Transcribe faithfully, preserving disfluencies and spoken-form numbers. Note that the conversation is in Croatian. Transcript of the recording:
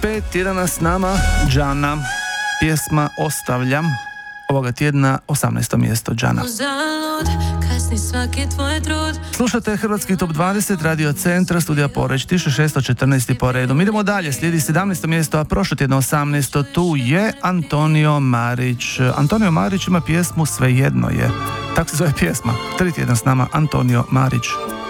Pet tjedana s nama Džana, pjesma Ostavljam, ovoga tjedna osamnaesto mjesto Džana. Slušate Hrvatski top dvadeset, Radio Centra, studija Poreć, tisuću šesto četrnaest po redu. Idemo dalje, slijedi sedamnaesto mjesto, a prošlo tjedno osamnaesto. Tu je Antonio Marić. Antonio Marić ima pjesmu Svejedno je. Tako se zove pjesma. Tri tjedna s nama Antonio Marić.